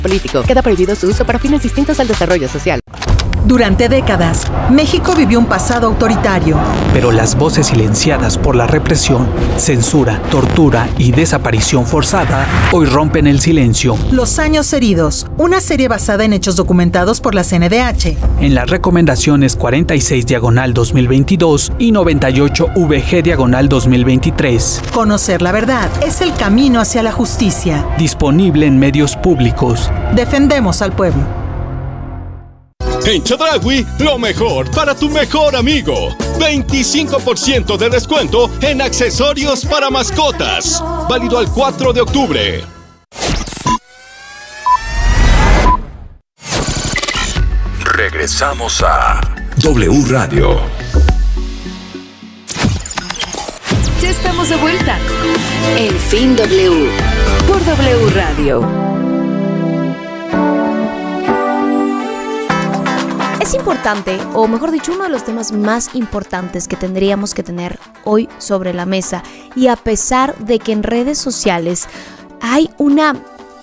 político. Queda prohibido su uso para fines distintos al desarrollo social. Durante décadas, México vivió un pasado autoritario. Pero las voces silenciadas por la represión, censura, tortura y desaparición forzada hoy rompen el silencio. Los años heridos, una serie basada en hechos documentados por la CNDH. En las recomendaciones 46/2022 y 98VG/2023. Conocer la verdad es el camino hacia la justicia. Disponible en medios públicos. Defendemos al pueblo. En Chedraui, lo mejor para tu mejor amigo. 25% de descuento en accesorios para mascotas. Válido al 4 de octubre. Regresamos a W Radio. Ya estamos de vuelta. El Fin W. Por W Radio. Es importante, o mejor dicho, uno de los temas más importantes que tendríamos que tener hoy sobre la mesa, y a pesar de que en redes sociales hay una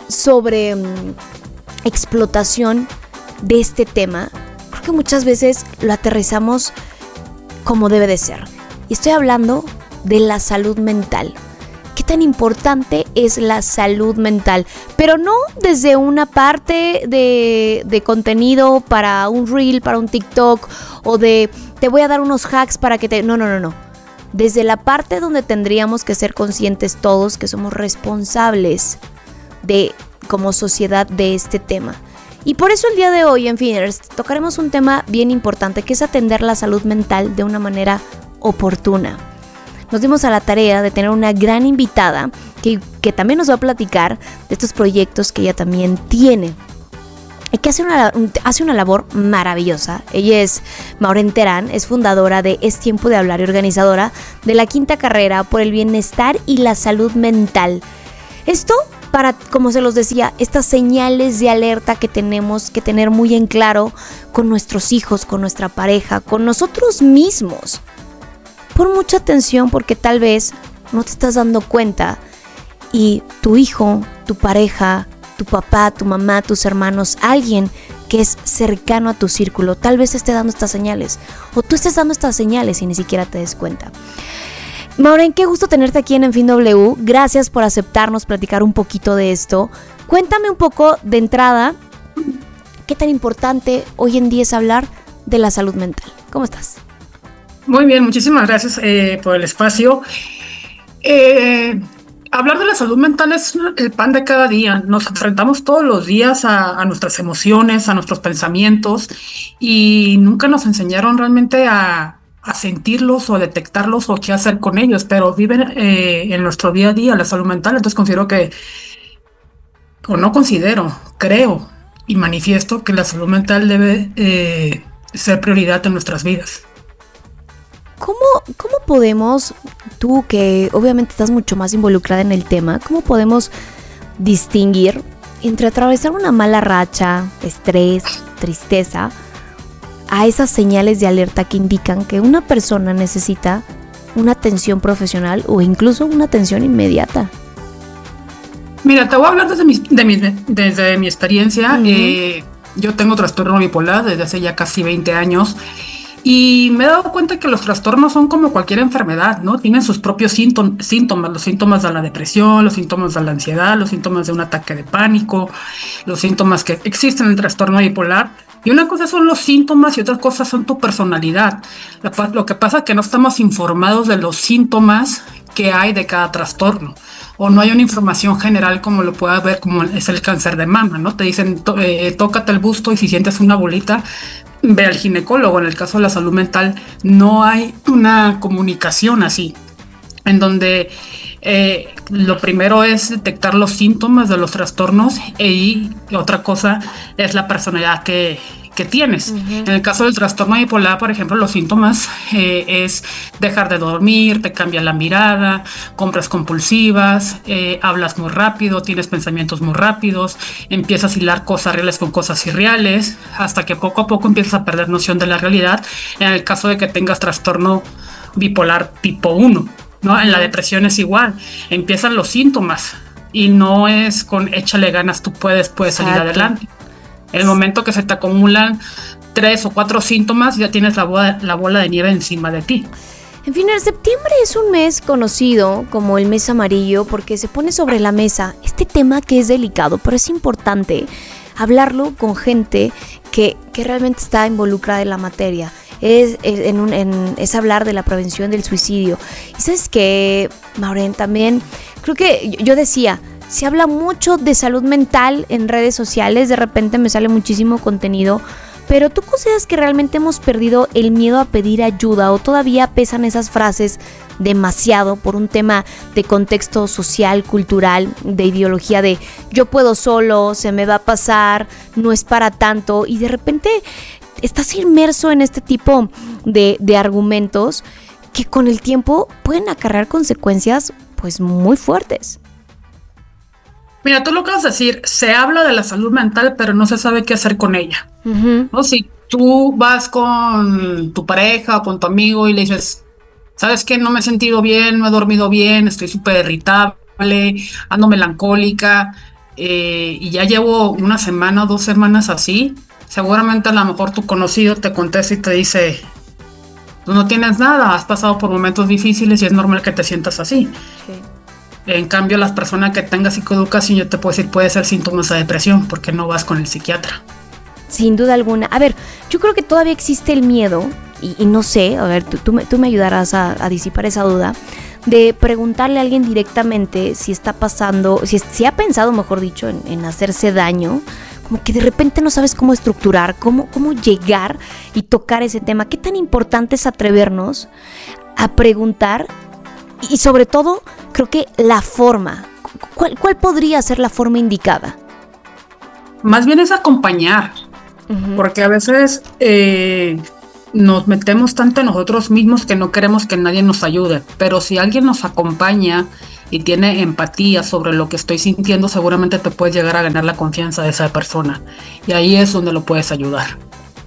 explotación de este tema, creo que muchas veces lo aterrizamos como debe de ser. Y estoy hablando de la salud mental. ¿Qué tan importante es la salud mental? Pero no desde una parte de contenido para un reel, para un TikTok, o de te voy a dar unos hacks para que te... No. Desde la parte donde tendríamos que ser conscientes todos que somos responsables como sociedad de este tema. Y por eso el día de hoy en Finners tocaremos un tema bien importante, que es atender la salud mental de una manera oportuna. Nos dimos a la tarea de tener una gran invitada que también nos va a platicar de estos proyectos que ella también tiene y que hace una labor maravillosa. Ella es Maureen Terán, es fundadora de Es Tiempo de Hablar y organizadora de la 5ª carrera por el bienestar y la salud mental. Esto para, como se los decía, estas señales de alerta que tenemos que tener muy en claro con nuestros hijos, con nuestra pareja, con nosotros mismos. Pon mucha atención, porque tal vez no te estás dando cuenta y tu hijo, tu pareja, tu papá, tu mamá, tus hermanos, alguien que es cercano a tu círculo, tal vez esté dando estas señales, o tú estés dando estas señales y ni siquiera te des cuenta. Maureen, qué gusto tenerte aquí en Fin W. Gracias por aceptarnos platicar un poquito de esto. Cuéntame un poco de entrada, ¿qué tan importante hoy en día es hablar de la salud mental? ¿Cómo estás? Muy bien, muchísimas gracias por el espacio. Hablar de la salud mental es el pan de cada día. Nos enfrentamos todos los días a nuestras emociones, a nuestros pensamientos, y nunca nos enseñaron realmente a sentirlos o a detectarlos o qué hacer con ellos, pero viven en nuestro día a día la salud mental. Entonces creo y manifiesto que la salud mental debe ser prioridad en nuestras vidas. ¿Cómo podemos, tú que obviamente estás mucho más involucrada en el tema, cómo podemos distinguir entre atravesar una mala racha, estrés, tristeza, a esas señales de alerta que indican que una persona necesita una atención profesional o incluso una atención inmediata? Mira, te voy a hablar desde mi experiencia. Uh-huh. Yo tengo trastorno bipolar desde hace ya casi 20 años. Y me he dado cuenta que los trastornos son como cualquier enfermedad, ¿no? Tienen sus propios síntomas, los síntomas de la depresión, los síntomas de la ansiedad, los síntomas de un ataque de pánico, los síntomas que existen en el trastorno bipolar. Y una cosa son los síntomas y otra cosa son tu personalidad. Lo que pasa es que no estamos informados de los síntomas que hay de cada trastorno, o no hay una información general como lo puede haber, como es el cáncer de mama, ¿no? Te dicen, tócate el busto y si sientes una bolita, ve al ginecólogo. En el caso de la salud mental no hay una comunicación así, en donde lo primero es detectar los síntomas de los trastornos y otra cosa es la personalidad que tienes. Uh-huh. En el caso del trastorno bipolar, por ejemplo, los síntomas es dejar de dormir, te cambia la mirada, compras compulsivas, hablas muy rápido, tienes pensamientos muy rápidos, empiezas a hilar cosas reales con cosas irreales, hasta que poco a poco empiezas a perder noción de la realidad. En el caso de que tengas trastorno bipolar tipo 1, ¿no? En la depresión es igual, empiezan los síntomas, y no es con échale ganas, tú puedes salir adelante. El momento que se te acumulan 3 o 4 síntomas, ya tienes la bola de nieve encima de ti. En fin, el septiembre es un mes conocido como el mes amarillo porque se pone sobre la mesa este tema que es delicado, pero es importante hablarlo con gente que realmente está involucrada en la materia. Es hablar de la prevención del suicidio. Y sabes que, Maureen, también creo que yo decía, se habla mucho de salud mental en redes sociales, de repente me sale muchísimo contenido, pero ¿tú consideras que realmente hemos perdido el miedo a pedir ayuda o todavía pesan esas frases demasiado por un tema de contexto social, cultural, de ideología de yo puedo solo, se me va a pasar, no es para tanto, y de repente estás inmerso en este tipo de argumentos que con el tiempo pueden acarrear consecuencias pues muy fuertes? Mira, tú lo acabas de decir, se habla de la salud mental, pero no se sabe qué hacer con ella. Uh-huh. ¿No? Si tú vas con tu pareja o con tu amigo y le dices, ¿sabes qué? No me he sentido bien, no he dormido bien, estoy súper irritable, ando melancólica, y ya llevo 1 semana o 2 semanas así, seguramente a lo mejor tu conocido te contesta y te dice, tú no tienes nada, has pasado por momentos difíciles y es normal que te sientas así. Sí. En cambio, las personas que tengan psicoeducación, yo te puedo decir, puede ser síntomas de depresión, porque no vas con el psiquiatra. Sin duda alguna. A ver, yo creo que todavía existe el miedo, y no sé, a ver, tú me ayudarás a disipar esa duda, de preguntarle a alguien directamente si está pasando, si ha pensado, mejor dicho, en hacerse daño, como que de repente no sabes cómo estructurar, cómo llegar y tocar ese tema. ¿Qué tan importante es atrevernos a preguntar? Y sobre todo, creo que la forma. ¿Cuál podría ser la forma indicada? Más bien es acompañar. Uh-huh. Porque a veces nos metemos tanto en nosotros mismos que no queremos que nadie nos ayude. Pero si alguien nos acompaña y tiene empatía sobre lo que estoy sintiendo, seguramente te puedes llegar a ganar la confianza de esa persona. Y ahí es donde lo puedes ayudar.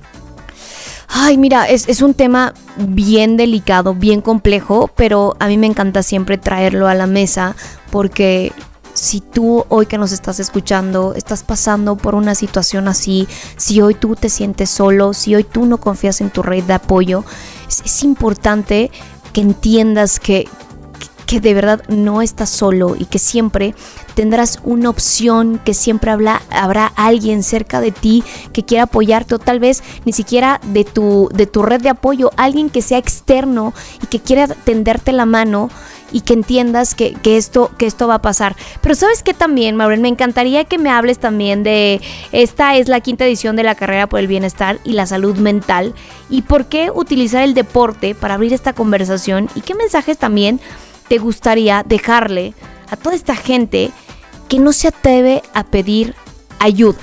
Ay, mira, es un tema bien delicado, bien complejo, pero a mí me encanta siempre traerlo a la mesa porque si tú hoy que nos estás escuchando estás pasando por una situación así, si hoy tú te sientes solo, si hoy tú no confías en tu red de apoyo, es importante que entiendas que de verdad no estás solo y que siempre tendrás una opción, que siempre habrá alguien cerca de ti que quiera apoyarte, o tal vez ni siquiera de tu red de apoyo, alguien que sea externo y que quiera tenderte la mano y que entiendas que esto va a pasar. Pero ¿sabes qué también, Maureen? Me encantaría que me hables también de esta es la 5ª edición de la Carrera por el Bienestar y la Salud Mental, y por qué utilizar el deporte para abrir esta conversación, y qué mensajes también te gustaría dejarle a toda esta gente que no se atreve a pedir ayuda.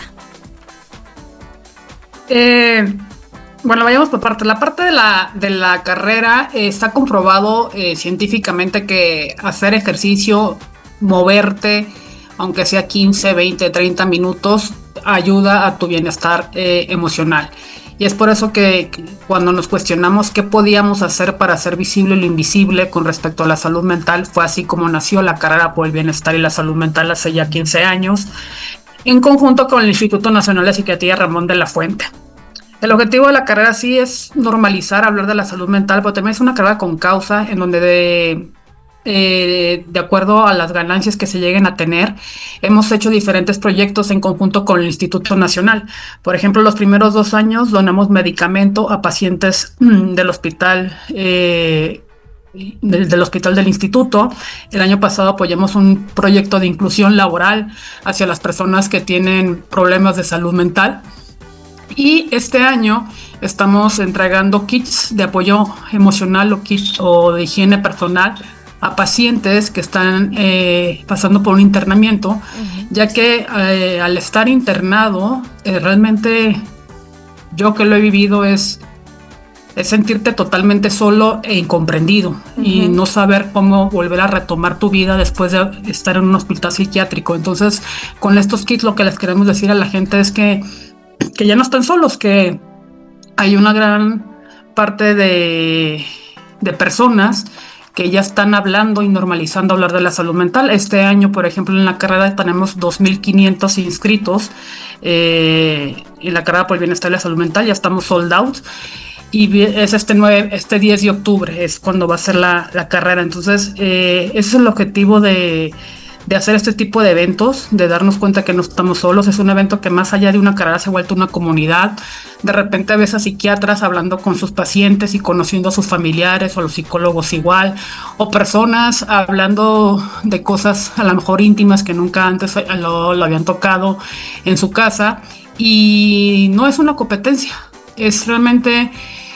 Bueno, vayamos por partes. La parte de la carrera está comprobado científicamente que hacer ejercicio, moverte, aunque sea 15, 20, 30 minutos, ayuda a tu bienestar emocional. Y es por eso que cuando nos cuestionamos qué podíamos hacer para hacer visible lo invisible con respecto a la salud mental, fue así como nació la Carrera por el Bienestar y la Salud Mental hace ya 15 años, en conjunto con el Instituto Nacional de Psiquiatría Ramón de la Fuente. El objetivo de la carrera sí es normalizar, hablar de la salud mental, pero también es una carrera con causa, en donde de acuerdo a las ganancias que se lleguen a tener, hemos hecho diferentes proyectos en conjunto con el Instituto Nacional. Por ejemplo, los primeros 2 años donamos medicamento a pacientes del hospital del instituto. El año pasado apoyamos un proyecto de inclusión laboral hacia las personas que tienen problemas de salud mental. Y este año estamos entregando kits de apoyo emocional o kits o de higiene personal a pacientes que están pasando por un internamiento, uh-huh. Ya que al estar internado, realmente yo que lo he vivido es sentirte totalmente solo e incomprendido, uh-huh. Y no saber cómo volver a retomar tu vida después de estar en un hospital psiquiátrico. Entonces, con estos kits lo que les queremos decir a la gente es que ya no están solos, que hay una gran parte de personas que ya están hablando y normalizando hablar de la salud mental. Este año, por ejemplo, en la carrera tenemos 2,500 inscritos en la carrera por el bienestar y la salud mental, ya estamos sold out. Y es este 10 de octubre es cuando va a ser la carrera. Entonces, ese es el objetivo de hacer este tipo de eventos, de darnos cuenta que no estamos solos. Es un evento que más allá de una carrera se ha vuelto una comunidad. De repente ves a psiquiatras hablando con sus pacientes y conociendo a sus familiares, o a los psicólogos igual, o personas hablando de cosas a lo mejor íntimas que nunca antes lo habían tocado en su casa. Y no es una competencia, es realmente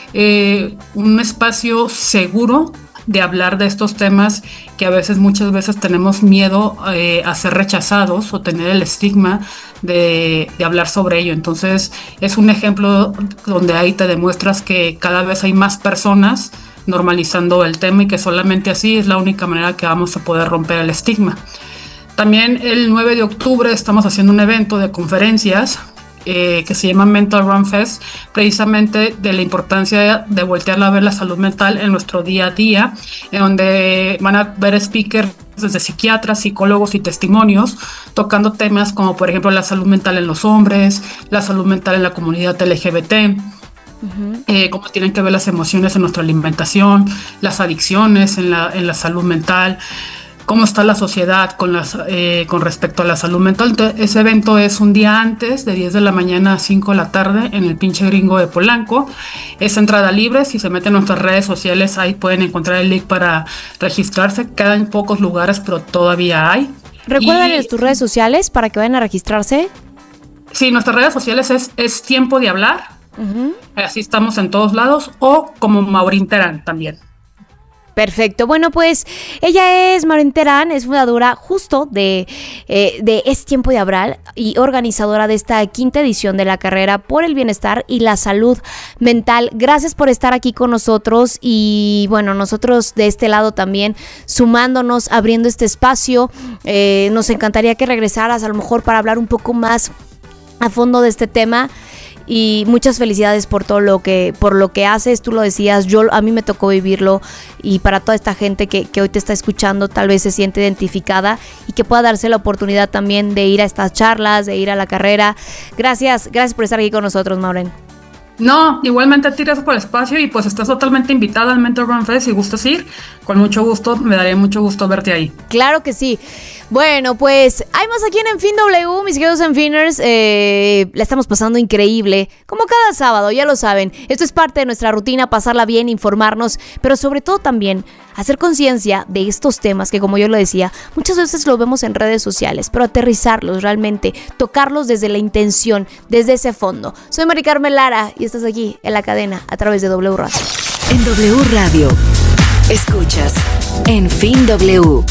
un espacio seguro de hablar de estos temas que muchas veces tenemos miedo a ser rechazados o tener el estigma de hablar sobre ello. Entonces es un ejemplo donde ahí te demuestras que cada vez hay más personas normalizando el tema y que solamente así es la única manera que vamos a poder romper el estigma. También el 9 de octubre estamos haciendo un evento de conferencias que se llama Mental Run Fest, precisamente de la importancia de voltear a ver la salud mental en nuestro día a día, en donde van a ver speakers desde psiquiatras, psicólogos y testimonios, tocando temas como por ejemplo la salud mental en los hombres, la salud mental en la comunidad LGBT, cómo tienen que ver las emociones en nuestra alimentación, las adicciones en la salud mental, cómo está la sociedad con respecto a la salud mental. Entonces, ese evento es un día antes, de 10 de la mañana a 5 de la tarde, en el pinche gringo de Polanco. Es entrada libre. Si se meten en nuestras redes sociales, ahí pueden encontrar el link para registrarse. Quedan pocos lugares, pero todavía hay. Recuérdenles tus redes sociales para que vayan a registrarse. Sí, nuestras redes sociales es Tiempo de Hablar. Así estamos en todos lados, o como Maureen Terán también. Perfecto. Bueno, pues ella es Maureen Terán, es fundadora justo de Es Tiempo de Hablar y organizadora de esta 5ª edición de la carrera por el bienestar y la salud mental. Gracias por estar aquí con nosotros y bueno, nosotros de este lado también sumándonos, abriendo este espacio. Nos encantaría que regresaras a lo mejor para hablar un poco más a fondo de este tema. Y muchas felicidades por todo lo que haces. Tú lo decías, a mí me tocó vivirlo, y para toda esta gente que hoy te está escuchando tal vez se siente identificada y que pueda darse la oportunidad también de ir a estas charlas, de ir a la carrera. Gracias por estar aquí con nosotros, Maureen. No, igualmente a ti, gracias por el espacio, y pues estás totalmente invitada al Mental Run Fest. Si gustas ir, con mucho gusto, me daría mucho gusto verte ahí. Claro que sí. Bueno, pues hay más aquí en Enfin W, mis queridos Enfiners. La estamos pasando increíble, como cada sábado, ya lo saben. Esto es parte de nuestra rutina, pasarla bien, informarnos, pero sobre todo también hacer conciencia de estos temas que, como yo lo decía, muchas veces lo vemos en redes sociales, pero aterrizarlos realmente, tocarlos desde la intención, desde ese fondo. Soy Mari Carmen Lara y estás aquí en la cadena a través de W Radio. En W Radio, escuchas Enfin W.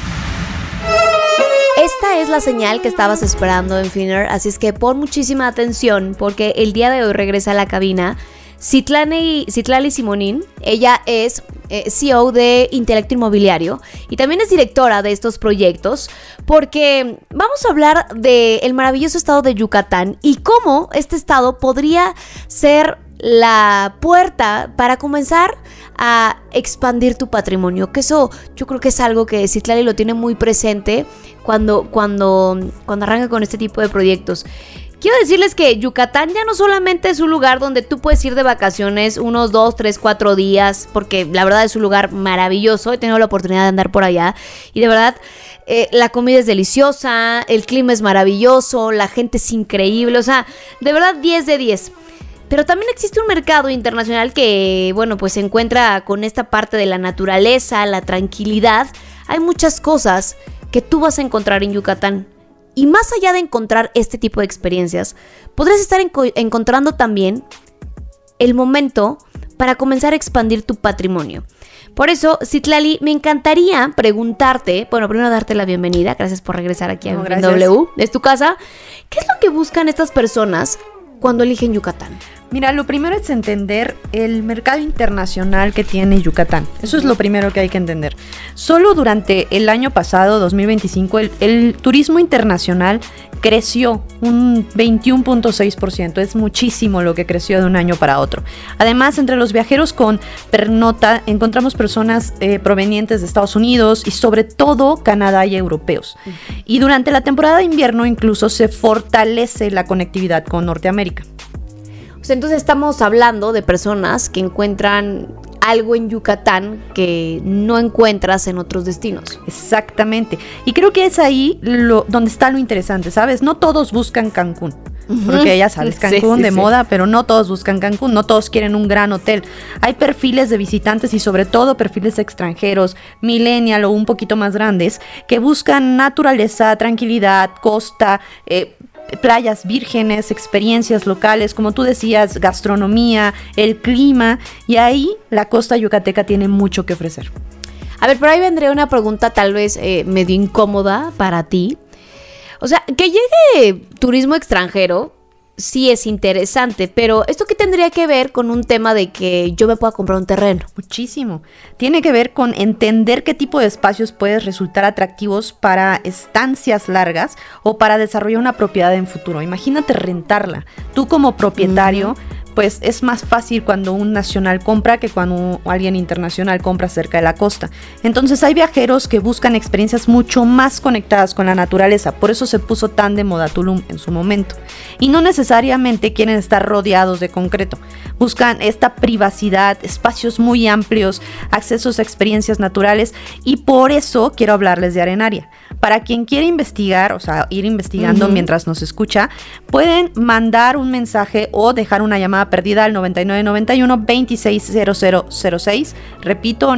Esta es la señal que estabas esperando, Enfiner, así es que pon muchísima atención porque el día de hoy regresa a la cabina Citlali Simonín. Ella es CEO de Intelecto Inmobiliario y también es directora de estos proyectos, porque vamos a hablar del maravilloso estado de Yucatán y cómo este estado podría ser la puerta para comenzar a expandir tu patrimonio, que eso yo creo que es algo que Citlali lo tiene muy presente cuando arranca con este tipo de proyectos. Quiero decirles que Yucatán ya no solamente es un lugar donde tú puedes ir de vacaciones unos 2, 3, 4 días, porque la verdad es un lugar maravilloso. He tenido la oportunidad de andar por allá y de verdad la comida es deliciosa, el clima es maravilloso, la gente es increíble, o sea, de verdad 10 de 10. Pero también existe un mercado internacional que, bueno, pues se encuentra con esta parte de la naturaleza, la tranquilidad. Hay muchas cosas que tú vas a encontrar en Yucatán. Y más allá de encontrar este tipo de experiencias, podrás estar encontrando también el momento para comenzar a expandir tu patrimonio. Por eso, Citlali, me encantaría preguntarte, bueno, primero darte la bienvenida, gracias por regresar aquí a W, es tu casa. ¿Qué es lo que buscan estas personas cuando eligen Yucatán? Mira, lo primero es entender el mercado internacional que tiene Yucatán. Eso es lo primero que hay que entender. Solo durante el año pasado, 2025, el turismo internacional creció un 21.6%. Es muchísimo lo que creció de un año para otro. Además, entre los viajeros con pernota encontramos personas provenientes de Estados Unidos y sobre todo Canadá y europeos. Y durante la temporada de invierno incluso se fortalece la conectividad con Norteamérica. O sea, entonces estamos hablando de personas que encuentran algo en Yucatán que no encuentras en otros destinos. Exactamente. Y creo que es ahí donde está lo interesante, ¿sabes? No todos buscan Cancún. Porque ya sabes, Cancún de moda, pero no todos buscan Cancún, no todos quieren un gran hotel. Hay perfiles de visitantes y sobre todo perfiles extranjeros, millennial o un poquito más grandes, que buscan naturaleza, tranquilidad, costa, playas vírgenes, experiencias locales, como tú decías, gastronomía, el clima, y ahí la costa yucateca tiene mucho que ofrecer. A ver, por ahí vendría una pregunta tal vez medio incómoda para ti. O sea, que llegue turismo extranjero sí es interesante, pero ¿esto qué tendría que ver con un tema de que yo me pueda comprar un terreno? Muchísimo. Tiene que ver con entender qué tipo de espacios pueden resultar atractivos para estancias largas o para desarrollar una propiedad en futuro. Imagínate rentarla. Tú como propietario, pues es más fácil cuando un nacional compra que cuando alguien internacional compra cerca de la costa. Entonces hay viajeros que buscan experiencias mucho más conectadas con la naturaleza. Por eso se puso tan de moda Tulum en su momento. Y no necesariamente quieren estar rodeados de concreto. Buscan esta privacidad, espacios muy amplios, accesos a experiencias naturales. Y por eso quiero hablarles de Arenaria. Para quien quiere investigar, o sea, ir investigando mientras nos escucha, pueden mandar un mensaje o dejar una llamada perdida al 9991-260006. Repito,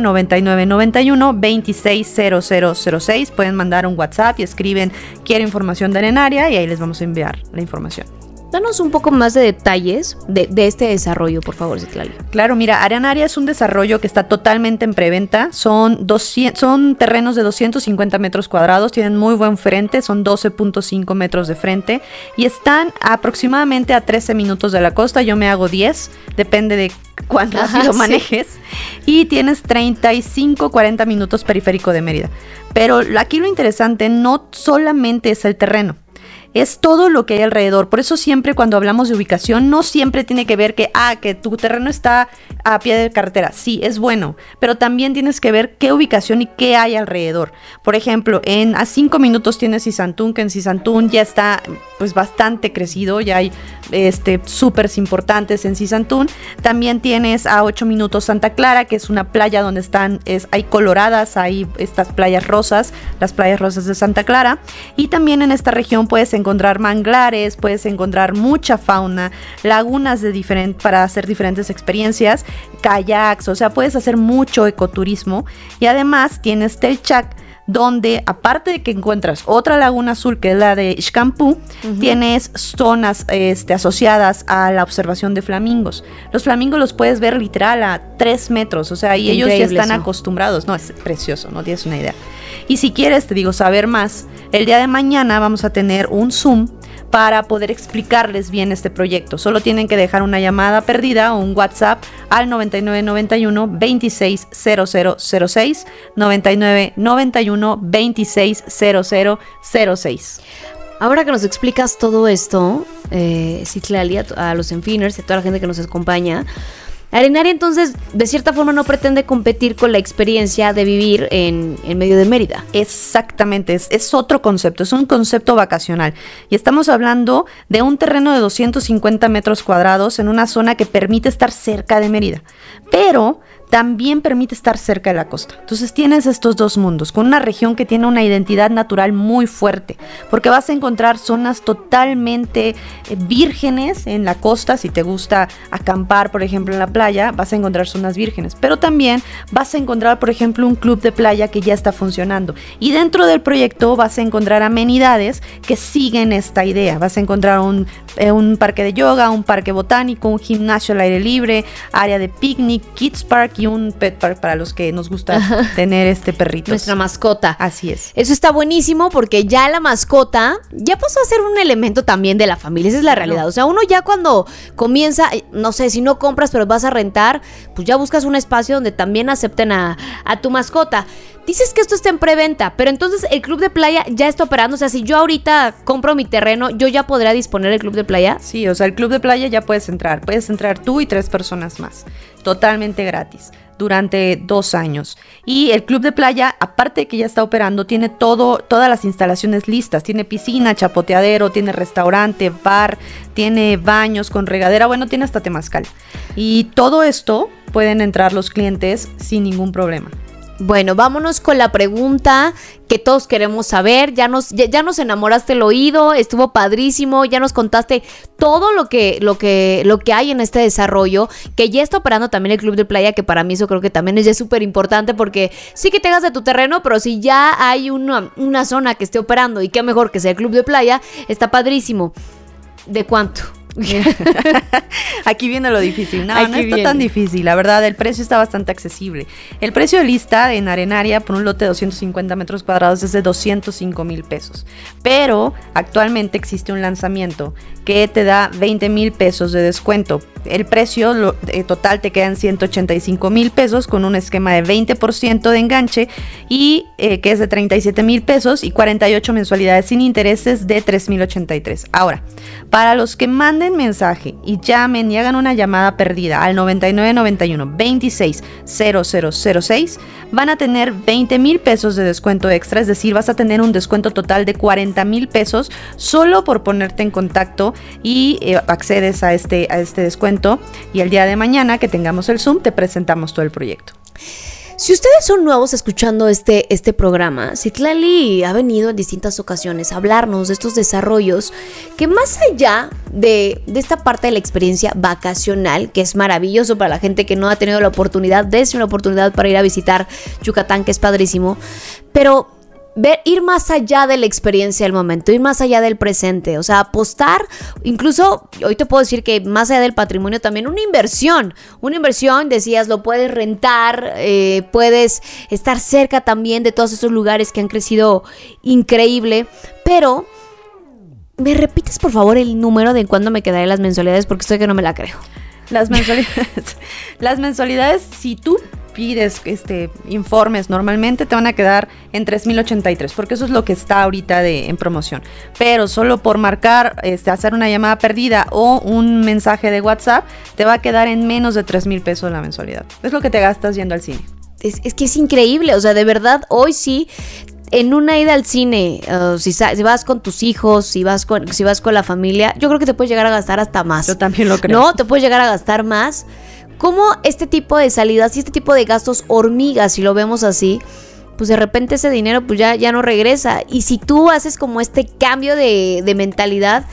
9991-260006. Pueden mandar un WhatsApp y escriben quiero información de Arenaria y ahí les vamos a enviar la información. Danos un poco más de detalles de este desarrollo, por favor, Citlali. Claro, mira, Arenaria es un desarrollo que está totalmente en preventa. Son terrenos de 250 metros cuadrados, tienen muy buen frente, son 12.5 metros de frente y están aproximadamente a 13 minutos de la costa. Yo me hago 10, depende de cuán rápido manejes. Y tienes 35-40 minutos periférico de Mérida. Pero aquí lo interesante no solamente es el terreno, es todo lo que hay alrededor. Por eso siempre cuando hablamos de ubicación, no siempre tiene que ver que tu terreno está a pie de carretera. Sí, es bueno, pero también tienes que ver qué ubicación y qué hay alrededor. Por ejemplo, a 5 minutos tienes Zizantún, que en Zizantún ya está pues bastante crecido, ya hay súpers importantes en Zizantún. También tienes a 8 minutos Santa Clara, que es una playa donde hay coloradas, hay estas playas rosas, las playas rosas de Santa Clara. Y también en esta región puedes encontrar manglares, puedes encontrar mucha fauna, lagunas para hacer diferentes experiencias, kayaks, o sea, puedes hacer mucho ecoturismo. Y además tienes Telchac, donde aparte de que encuentras otra laguna azul que es la de Xcampú, tienes zonas asociadas a la observación de flamingos. Los flamingos los puedes ver literal a 3 metros, o sea, y ellos ya están acostumbrados. No, es precioso, no tienes una idea. Y si quieres, te digo, saber más, el día de mañana vamos a tener un Zoom para poder explicarles bien este proyecto. Solo tienen que dejar una llamada perdida o un WhatsApp al 9991-260006, 9991-260006. Ahora que nos explicas todo esto, Citlali, a los Enfiners y a toda la gente que nos acompaña, Arenaria entonces de cierta forma no pretende competir con la experiencia de vivir en medio de Mérida. Exactamente, es otro concepto, es un concepto vacacional y estamos hablando de un terreno de 250 metros cuadrados en una zona que permite estar cerca de Mérida, pero también permite estar cerca de la costa. Entonces tienes estos dos mundos, con una región que tiene una identidad natural muy fuerte, porque vas a encontrar zonas totalmente vírgenes en la costa. Si te gusta acampar, por ejemplo, en la playa, vas a encontrar zonas vírgenes, pero también vas a encontrar, por ejemplo, un club de playa que ya está funcionando. Y dentro del proyecto vas a encontrar amenidades que siguen esta idea. Vas a encontrar un parque de yoga, un parque botánico, un gimnasio al aire libre, área de picnic, kids park y un pet park para los que nos gusta tener perritos. Nuestra mascota. Así es. Eso está buenísimo porque ya la mascota ya pasó a ser un elemento también de la familia. Esa es la realidad. O sea, uno ya cuando comienza, no sé, si no compras pero vas a rentar, pues ya buscas un espacio donde también acepten a tu mascota. Dices que esto está en preventa, pero entonces el club de playa ya está operando. O sea, si yo ahorita compro mi terreno, ¿yo ya podría disponer del club de playa? Sí, o sea, el club de playa ya puedes entrar. Puedes entrar tú y 3 personas más. Totalmente gratis. Durante 2 años. Y el club de playa, aparte de que ya está operando, tiene todas las instalaciones listas. Tiene piscina, chapoteadero, tiene restaurante, bar, tiene baños con regadera. Bueno, tiene hasta temazcal. Y todo esto pueden entrar los clientes sin ningún problema. Bueno, vámonos con la pregunta que todos queremos saber. Ya nos enamoraste el oído, estuvo padrísimo, ya nos contaste todo lo que hay en este desarrollo, que ya está operando también el club de playa, que para mí eso creo que también es súper importante, porque sí que te hagas de tu terreno, pero si ya hay una zona que esté operando, y qué mejor que sea el club de playa, está padrísimo. ¿De cuánto? Aquí viene lo difícil. No está tan difícil. La verdad, el precio está bastante accesible. El precio de lista en Arenaria por un lote de 250 metros cuadrados es de 205,000 pesos. Pero actualmente existe un lanzamiento que te da 20,000 pesos de descuento. El precio total te queda en 185,000 pesos con un esquema de 20% de enganche y que es de 37,000 pesos y 48 mensualidades sin intereses de 3,083. Ahora, para los que manden mensaje y llamen y hagan una llamada perdida al 9991 26 0006, van a tener 20,000 pesos de descuento extra, es decir, vas a tener un descuento total de 40,000 pesos solo por ponerte en contacto y accedes a este descuento, y el día de mañana que tengamos el Zoom te presentamos todo el proyecto. Si ustedes son nuevos escuchando este programa, Citlali ha venido en distintas ocasiones a hablarnos de estos desarrollos que, más allá de esta parte de la experiencia vacacional, que es maravilloso para la gente que no ha tenido la oportunidad, dése una oportunidad para ir a visitar Yucatán, que es padrísimo, pero ir más allá de la experiencia del momento, ir más allá del presente, o sea, apostar, incluso hoy te puedo decir que más allá del patrimonio también una inversión, decías, lo puedes rentar, puedes estar cerca también de todos estos lugares que han crecido increíble, pero ¿me repites por favor el número de en cuándo me quedaré las mensualidades? Porque estoy que no me la creo. Las mensualidades, si tú pides informes normalmente, te van a quedar en 3,083, porque eso es lo que está ahorita en promoción. Pero solo por marcar, hacer una llamada perdida o un mensaje de WhatsApp, te va a quedar en menos de 3,000 pesos la mensualidad. Es lo que te gastas yendo al cine. Es que es increíble, o sea, de verdad, hoy sí, en una ida al cine, si vas con tus hijos, si vas con la familia, yo creo que te puedes llegar a gastar hasta más. Yo también lo creo. No, te puedes llegar a gastar más. ¿Cómo este tipo de salidas y este tipo de gastos hormigas, si lo vemos así, pues de repente ese dinero pues ya no regresa? Y si tú haces como este cambio de mentalidad,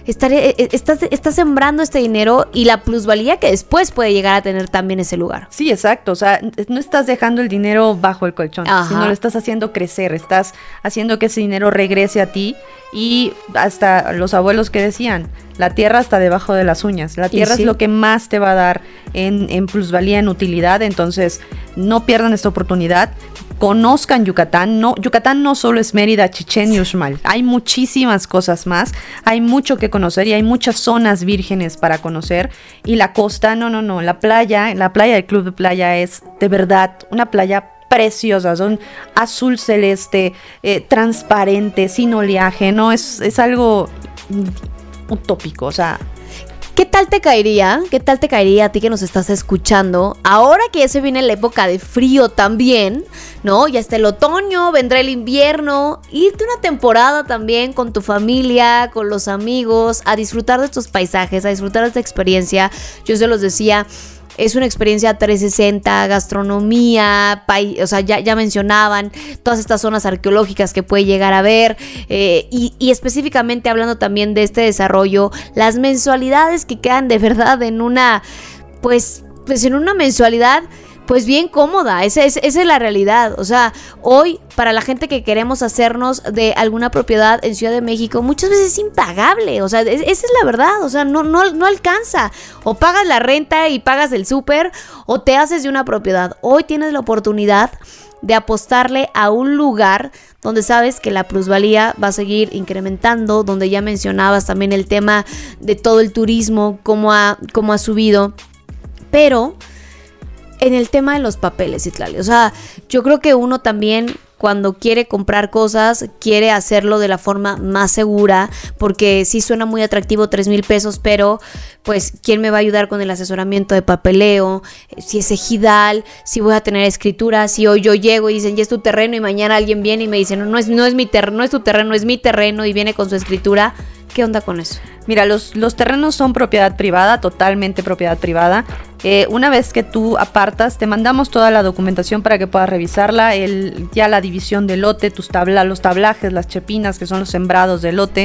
estás sembrando este dinero y la plusvalía que después puede llegar a tener también ese lugar. Sí, exacto. O sea, no estás dejando el dinero bajo el colchón, sino lo estás haciendo crecer, estás haciendo que ese dinero regrese a ti. Y hasta los abuelos que decían, la tierra está debajo de las uñas. La tierra es lo que más te va a dar en plusvalía, en utilidad. Entonces, no pierdan esta oportunidad. Conozcan Yucatán. Yucatán no solo es Mérida, Chichén y Uxmal. Hay muchísimas cosas más. Hay mucho que conocer y hay muchas zonas vírgenes para conocer. Y la costa, no. La playa del Club de Playa es de verdad una playa preciosas, son azul celeste, transparente, sin oleaje, ¿no? Es algo utópico, o sea. ¿Qué tal te caería a ti que nos estás escuchando? Ahora que ya se viene la época de frío también, ¿no? Ya está el otoño, vendrá el invierno, irte una temporada también con tu familia, con los amigos, a disfrutar de estos paisajes, a disfrutar de esta experiencia. Yo se los decía, es una experiencia 360, gastronomía, o sea, ya mencionaban todas estas zonas arqueológicas que puede llegar a ver, y específicamente hablando también de este desarrollo, las mensualidades que quedan de verdad en una, pues en una mensualidad pues bien cómoda. Esa es la realidad. O sea, hoy para la gente que queremos hacernos de alguna propiedad en Ciudad de México, muchas veces es impagable. O sea, esa es la verdad. O sea, no alcanza. O pagas la renta y pagas el súper, o te haces de una propiedad. Hoy tienes la oportunidad de apostarle a un lugar donde sabes que la plusvalía va a seguir incrementando, donde ya mencionabas también el tema de todo el turismo, cómo ha subido. Pero en el tema de los papeles, Citlali, o sea, yo creo que uno también cuando quiere comprar cosas, quiere hacerlo de la forma más segura, porque sí suena muy atractivo 3,000 pesos, pero pues ¿quién me va a ayudar con el asesoramiento de papeleo? Si es ejidal, si voy a tener escritura, si hoy yo llego y dicen ya es tu terreno y mañana alguien viene y me dice no es mi terreno, no es tu terreno, es mi terreno y viene con su escritura. ¿Qué onda con eso? Mira, los terrenos son propiedad privada, totalmente propiedad privada. Una vez que tú apartas, te mandamos toda la documentación para que puedas revisarla, ya la división del lote, los tablajes, las chepinas, que son los sembrados del lote.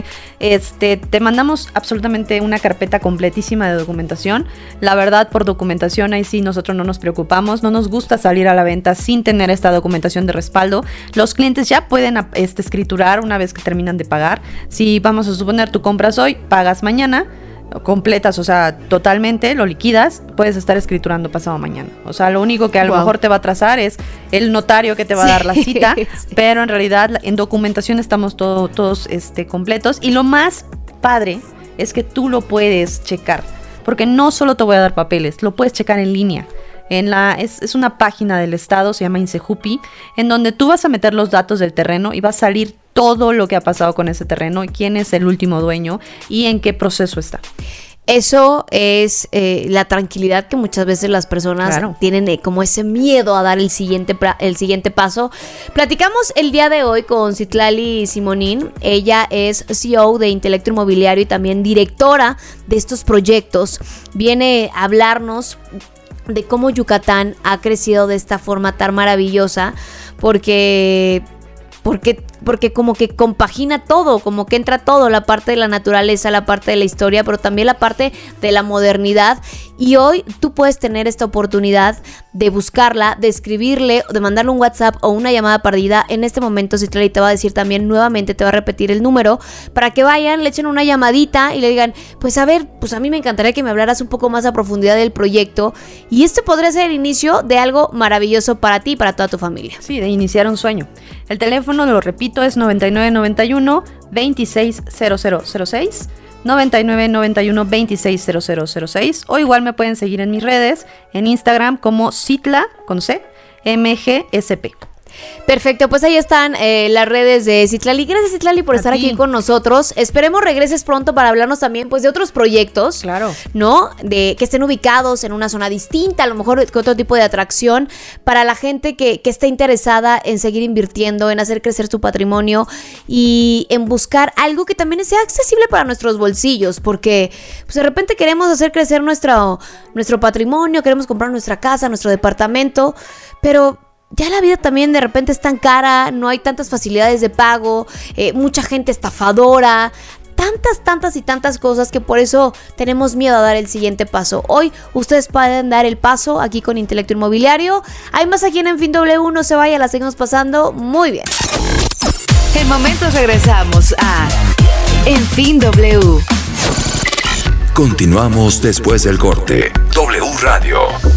Te mandamos absolutamente una carpeta completísima de documentación. La verdad, por documentación, ahí sí nosotros no nos preocupamos, no nos gusta salir a la venta sin tener esta documentación de respaldo. Los clientes ya pueden escriturar una vez que terminan de pagar. Si vamos a suponer tú compras hoy, pagas mañana, completas, o sea, totalmente, lo liquidas, puedes estar escriturando pasado mañana. O sea, lo único que a lo mejor te va a atrasar es el notario que te va a dar la cita, pero en realidad en documentación estamos todos completos. Y lo más padre es que tú lo puedes checar, porque no solo te voy a dar papeles, lo puedes checar en línea. Es una página del estado, se llama Insejupi, en donde tú vas a meter los datos del terreno y va a salir todo lo que ha pasado con ese terreno y quién es el último dueño y en qué proceso está. Eso es la tranquilidad que muchas veces las personas tienen como ese miedo a dar el siguiente paso. Platicamos el día de hoy con Citlali Simonín. Ella es CEO de Intelecto Inmobiliario y también directora de estos proyectos. Viene a hablarnos de cómo Yucatán ha crecido de esta forma tan maravillosa, porque como que compagina todo, como que entra todo, la parte de la naturaleza, la parte de la historia, pero también la parte de la modernidad. Y hoy tú puedes tener esta oportunidad de buscarla, de escribirle, de mandarle un WhatsApp o una llamada perdida. En este momento Citlali te va a decir también nuevamente, te va a repetir el número para que vayan, le echen una llamadita y le digan, pues a ver, pues a mí me encantaría que me hablaras un poco más a profundidad del proyecto, y este podría ser el inicio de algo maravilloso para ti y para toda tu familia. Sí, de iniciar un sueño. El teléfono, lo repito, es 9991 260006, 9991 260006, o igual me pueden seguir en mis redes, en Instagram como Citla, con C, MGSP. Perfecto, pues ahí están las redes de Citlali. Gracias, Citlali, por estar aquí con nosotros. Esperemos regreses pronto para hablarnos también pues de otros proyectos, claro, ¿no? De que estén ubicados en una zona distinta, a lo mejor con otro tipo de atracción para la gente que esté interesada en seguir invirtiendo, en hacer crecer su patrimonio y en buscar algo que también sea accesible para nuestros bolsillos, porque pues de repente queremos hacer crecer nuestro patrimonio, queremos comprar nuestra casa, nuestro departamento, pero ya la vida también de repente es tan cara, no hay tantas facilidades de pago, mucha gente estafadora, tantas cosas que por eso tenemos miedo a dar el siguiente paso. Hoy ustedes pueden dar el paso aquí con Intelecto Inmobiliario. Hay más aquí en Fin W, no se vaya, la seguimos pasando muy bien. En momentos regresamos a En Fin W. Continuamos después del corte. W Radio.